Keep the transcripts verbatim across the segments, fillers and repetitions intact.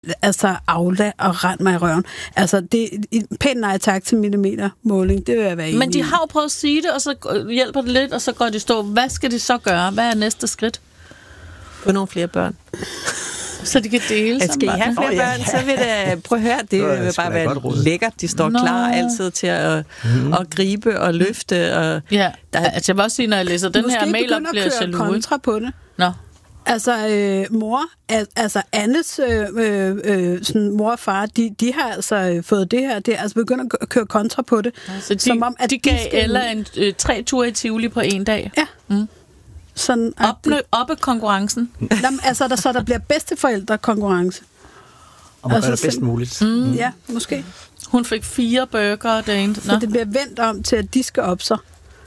altså Aula og rend mig i røven. Altså, det er en pæn nej tak til millimetermåling, det vil jeg være enig i. Men de har jo prøvet at sige det, og så hjælper det lidt, og så går de stå. Hvad skal de så gøre? Hvad er næste skridt? Få nogle flere børn. Så de kan dele Skal I have flere oh, ja, børn, ja. så vil det, prøv at høre, det Nå, vil bare være lækkert. De står Nå. klar altid til at, mm. at gribe og løfte. Og ja, der, altså jeg vil også sige, når jeg læser den Måske her mail op, bliver jeg jaloux. jaloux. Kontra på det. Nå. Altså, øh, mor, al, altså Annes øh, øh, sådan mor og far, de, de har altså øh, fået det her, det er altså begyndt at køre kontra på det. Så de, som om, at de gav de skal... Ella en øh, tre ture i Tivoli på en dag? Ja. Mm. Sådan, at Oppe, det, oppe konkurrencen? Jamen, altså, der, så der bliver bedsteforældre-konkurrence. Og man altså, gør det bedst muligt. Mm. Ja, måske. Hun fik fire burger derinde. Så det bliver vendt om til, at de skal op sig.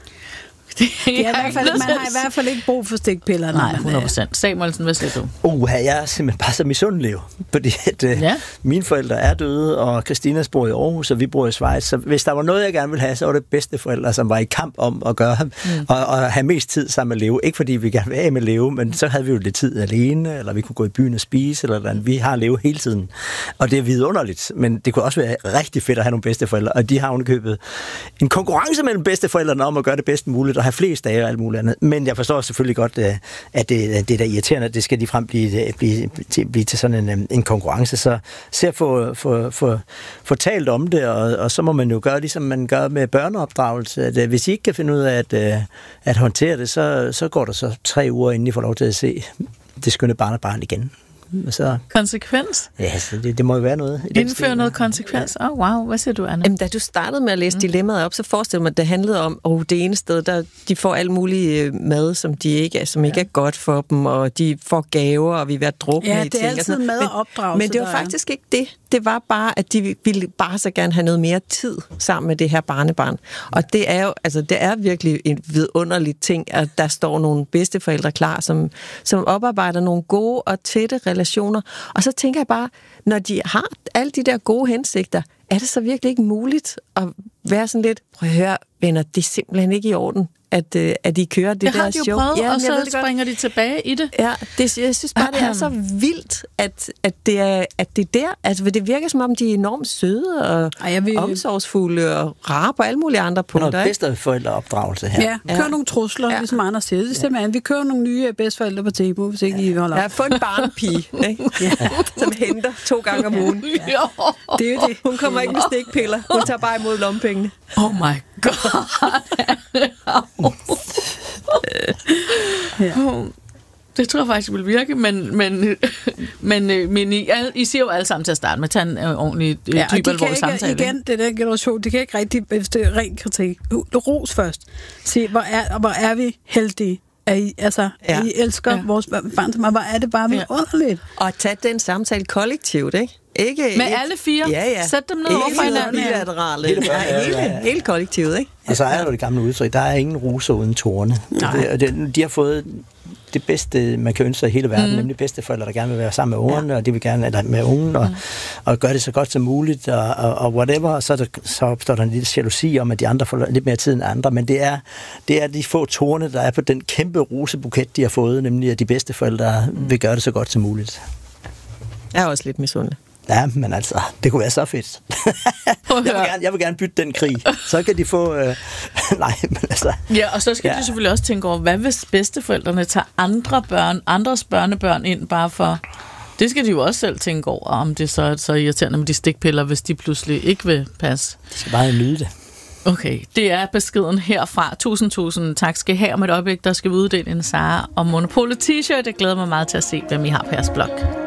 Det er Ja, i hvert fald, man har i hvert fald ikke brug for stikpiller. Nej, hundrede procent. Samuelsen, hvad siger du? Uh, jeg er simpelthen bare så misundelig jo, fordi at, øh, Ja. mine forældre er døde, og Christinas bor i Aarhus, og vi bor i Schweiz. Så hvis der var noget, jeg gerne ville have, så var det bedste forældre, som var i kamp om at gøre mm. og, og have mest tid sammen med Leo. Ikke fordi vi gerne vil af med Leo, men så havde vi jo lidt tid alene, eller vi kunne gå i byen og spise, eller noget. Vi har Leo hele tiden. Og det er vidunderligt, men det kunne også være rigtig fedt at have nogle bedsteforældre, og de har underkøbet en konkurrence mellem bedsteforældrene om at gøre det bedst muligt, og have flest dage og alt muligt andet. Men jeg forstår selvfølgelig godt, at det, det der irriterende, det skal de frem blive, blive, til, blive til sådan en, en konkurrence. Så se at få, få, få, få talt om det, og, og så må man jo gøre, ligesom man gør med børneopdragelse. At, hvis I ikke kan finde ud af at, at håndtere det, så, så går der så tre uger, inden I får lov til at se det skønne barnebarn igen. Så, konsekvens? Ja, så det, det må jo være noget. Indføre noget konsekvens? Åh, oh, wow. Hvad siger du, Anna? Jamen, da du startede med at læse mm. dilemmaet op, så forestiller mig, at det handlede om, at oh, det ene sted, der de får alt muligt mad, som, de ikke, som ikke ja. er godt for dem, og de får gaver, og vi er ved at drukne ja, i ting. ting. Ja, det er altid mad og opdragelse. Men det var faktisk ikke det. Det var bare, at de ville bare så gerne have noget mere tid sammen med det her barnebarn. Og det er jo, altså det er virkelig en vidunderlig ting, at der står nogle bedsteforældre klar, som, som oparbejder nogle gode og tætte relationer. Og så tænker jeg bare, når de har alle de der gode hensigter, er det så virkelig ikke muligt at være sådan lidt, prøv at høre, venner, det er simpelthen ikke i orden, at, at de kører det, det der show. Det har de jo prøvet, ja, og så springer de tilbage i det. Ja, det, jeg synes bare, det er så vildt, at, at, det er, at det er der. Altså, det virker som om, de er enormt søde og Ej, vil... omsorgsfulde og rare på alle mulige andre punkter. Noget bedsteforældreopdragelse her. Ja, kør ja. nogle trusler, ja. ligesom Anders siger. Det er simpelthen, vi kører nogle nye bedsteforældre på Tebo, hvis ikke I holder op. Ja, få en barnepige, ikke? Ja. Som henter to gange om ugen. Ja. Det er jo det. Hun kommer ikke med stikpiller. Hun tager bare imod lommepengene. Oh my god. Ja. Det tror jeg faktisk vil virke, men, men, men, men I, I siger jo alle sammen til at starte med at tage en ordentlig ja, dyb alvorlig samtale. Igen, det der generation, det kan ikke rigtig, hvis det er ren kritik. Ros først. Se, hvor er, hvor er vi heldige. At I, altså, ja. I elsker ja. vores barn til mig. Hvor er det bare vidunderligt. Ja. Og tage den samtale kollektivt, ikke? Ikke med et, alle fire? Ja, ja. Sæt dem ned over for hinanden. Bilaterale. Hele, ja, ja, hele, ja. hele kollektivet, ikke? Og så er der det gamle udtryk, der er ingen roser uden tårne. Det, det, de har fået det bedste, man kan ønske sig i hele verden, mm. nemlig bedsteforældre, der gerne vil være sammen med ungerne, ja. og de vil gerne eller med ungen, og, mm. og gøre det så godt som muligt, og, og, og whatever, og så, der, så opstår der en lille jalousi om, at de andre får lidt mere tid end andre, men det er, det er de få tårne, der er på den kæmpe rosebuket, de har fået, nemlig at de bedsteforældre mm. vil gøre det så godt som muligt. Jeg er også lidt misundelig. Ja, men altså, det kunne være så fedt. jeg, vil gerne, jeg vil gerne bytte den krig. Så kan de få... Øh, nej, men altså... Ja, og så skal ja. de selvfølgelig også tænke over, hvad hvis bedsteforældrene tager andre børn, andres børnebørn ind bare for... Det skal de jo også selv tænke over, om det så er så irriterende med de stikpiller, hvis de pludselig ikke vil passe. De skal bare nyde det. Okay, det er beskeden herfra. Tusind, tusind tak skal I have. Om et øjeblik, der skal vi uddele en Sara og Monopolet t-shirt. Jeg glæder mig meget til at se, hvem I har på jeres blog.